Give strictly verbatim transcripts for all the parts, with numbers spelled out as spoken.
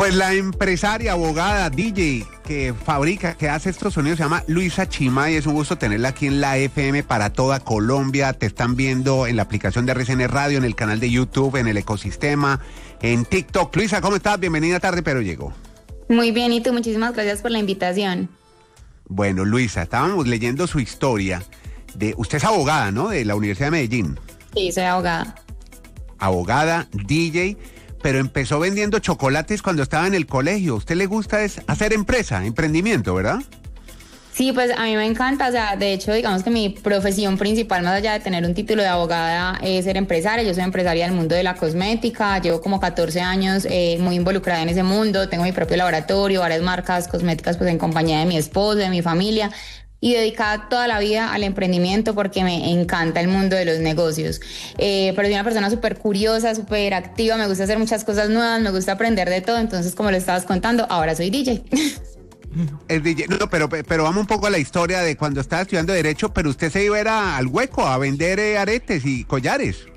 Pues la empresaria, abogada, D J que fabrica, que hace estos sonidos se llama Luisa Chima y es un gusto tenerla aquí en la F M para toda Colombia. Te están viendo en la aplicación de R C N Radio, en el canal de YouTube, en el ecosistema, en TikTok. Luisa, ¿cómo estás? Bienvenida tarde, pero llegó. Muy bien, y tú, muchísimas gracias por la invitación. Bueno, Luisa, estábamos leyendo su historia. De, usted es abogada, ¿no? De la Universidad de Medellín. Sí, soy abogada. Abogada, D J, pero empezó vendiendo chocolates cuando estaba en el colegio. ¿A usted le gusta es hacer empresa, emprendimiento, verdad? Sí, pues a mí me encanta, o sea, de hecho, digamos que mi profesión principal, más allá de tener un título de abogada, es ser empresaria. Yo soy empresaria del mundo de la cosmética, llevo como catorce años eh, muy involucrada en ese mundo, tengo mi propio laboratorio, varias marcas cosméticas pues en compañía de mi esposo, de mi familia, y dedicada toda la vida al emprendimiento porque me encanta el mundo de los negocios. Eh, pero soy una persona súper curiosa, súper activa, me gusta hacer muchas cosas nuevas, me gusta aprender de todo, entonces como lo estabas contando, ahora soy D J. Es D J, no, pero, pero vamos un poco a la historia de cuando estaba estudiando Derecho, pero usted se iba era al Hueco a vender eh, aretes y collares.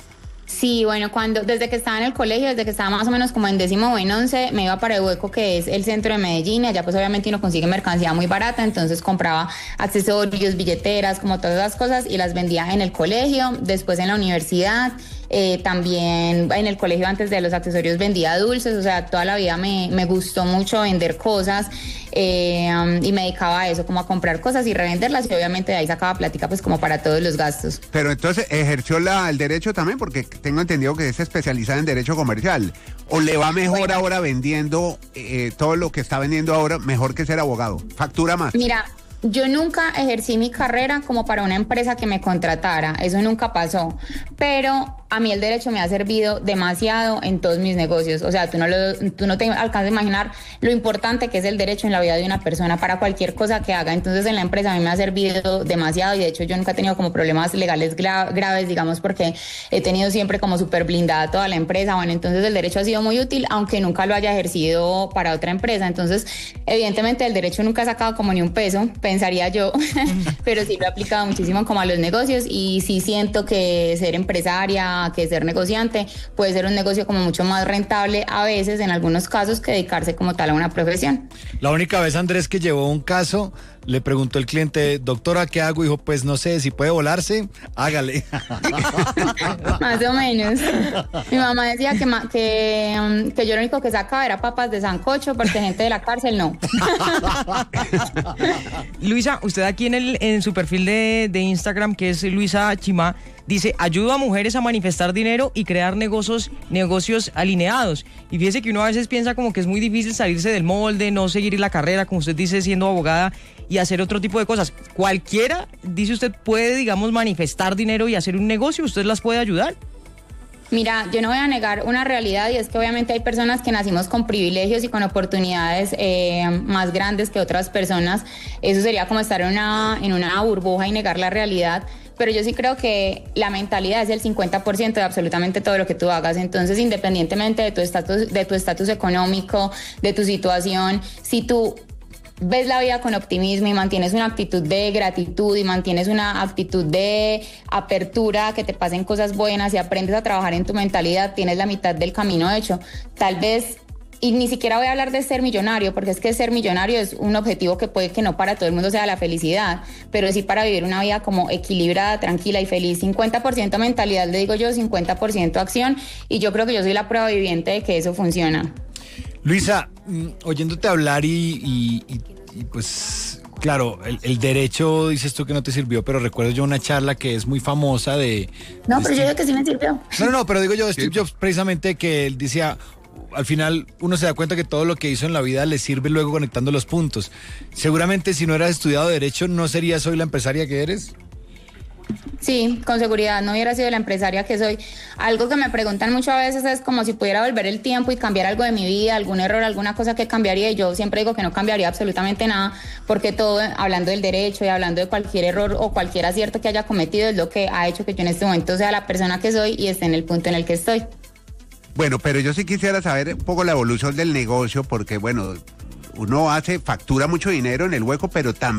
Sí, bueno, cuando desde que estaba en el colegio, desde que estaba más o menos como en décimo o en once, me iba para el Hueco, que es el centro de Medellín, allá pues obviamente uno consigue mercancía muy barata, entonces compraba accesorios, billeteras, como todas esas cosas y las vendía en el colegio, después en la universidad, eh, también en el colegio antes de los accesorios vendía dulces, o sea, toda la vida me, me gustó mucho vender cosas eh, um, y me dedicaba a eso, como a comprar cosas y revenderlas y obviamente de ahí sacaba plática pues como para todos los gastos. Pero entonces ejerció la, el derecho también, porque tengo entendido que es especializada en derecho comercial. ¿O le va mejor bueno, ahora vendiendo eh, todo lo que está vendiendo ahora, mejor que ser abogado? ¿Factura más? Mira, yo nunca ejercí mi carrera como para una empresa que me contratara, eso nunca pasó, pero a mí el derecho me ha servido demasiado en todos mis negocios, o sea, tú no, lo, tú no te alcanzas a imaginar lo importante que es el derecho en la vida de una persona para cualquier cosa que haga, entonces en la empresa a mí me ha servido demasiado y de hecho yo nunca he tenido como problemas legales gra- graves, digamos, porque he tenido siempre como súper blindada toda la empresa, bueno, entonces el derecho ha sido muy útil, aunque nunca lo haya ejercido para otra empresa, entonces evidentemente el derecho nunca ha sacado como ni un peso, pensaría yo, pero sí lo he aplicado muchísimo como a los negocios y sí siento que ser empresaria, que ser negociante puede ser un negocio como mucho más rentable a veces en algunos casos que dedicarse como tal a una profesión. La única vez, Andrés, que llevó un caso, le preguntó el cliente, doctora, ¿qué hago? Dijo, pues no sé, si puede volarse, hágale. Más o menos. Mi mamá decía que, que, um, que yo lo único que sacaba era papas de sancocho porque gente de la cárcel no. Luisa, usted aquí en, el, en su perfil de, de Instagram, que es Luisa Chima, dice, ayuda a mujeres a manifestar dinero y crear negocios, negocios alineados. Y fíjese que uno a veces piensa como que es muy difícil salirse del molde, no seguir la carrera, como usted dice, siendo abogada, y hacer otro tipo de cosas. Cualquiera, dice usted, puede, digamos, manifestar dinero y hacer un negocio, ¿usted las puede ayudar? Mira, yo no voy a negar una realidad y es que obviamente hay personas que nacimos con privilegios y con oportunidades eh, más grandes que otras personas. Eso sería como estar en una, en una burbuja y negar la realidad. Pero yo sí creo que la mentalidad es el cincuenta por ciento de absolutamente todo lo que tú hagas. Entonces, independientemente de tu estatus, de tu estatus económico, de tu situación, si tú ves la vida con optimismo y mantienes una actitud de gratitud y mantienes una actitud de apertura, que te pasen cosas buenas y aprendes a trabajar en tu mentalidad, tienes la mitad del camino hecho. Tal vez, y ni siquiera voy a hablar de ser millonario, porque es que ser millonario es un objetivo que puede que no para todo el mundo sea la felicidad, pero sí para vivir una vida como equilibrada, tranquila y feliz. cincuenta por ciento mentalidad, le digo yo, cincuenta por ciento acción, y yo creo que yo soy la prueba viviente de que eso funciona. Luisa, oyéndote hablar y, y, y, y pues, claro, el, el derecho, dices tú que no te sirvió, pero recuerdo yo una charla que es muy famosa de... No, de pero Steve... yo digo que sí me sirvió. No, no, no, pero digo yo de Steve Jobs precisamente que él decía, al final uno se da cuenta que todo lo que hizo en la vida le sirve luego conectando los puntos. Seguramente si no hubieras estudiado derecho, ¿no serías hoy la empresaria que eres? Sí, con seguridad no hubiera sido la empresaria que soy. Algo que me preguntan mucho a veces es como si pudiera volver el tiempo y cambiar algo de mi vida, algún error, alguna cosa que cambiaría, y yo siempre digo que no cambiaría absolutamente nada, porque todo, hablando del derecho y hablando de cualquier error o cualquier acierto que haya cometido, es lo que ha hecho que yo en este momento sea la persona que soy y esté en el punto en el que estoy. Bueno, pero yo sí quisiera saber un poco la evolución del negocio, porque bueno, uno hace, factura mucho dinero en el Hueco, pero también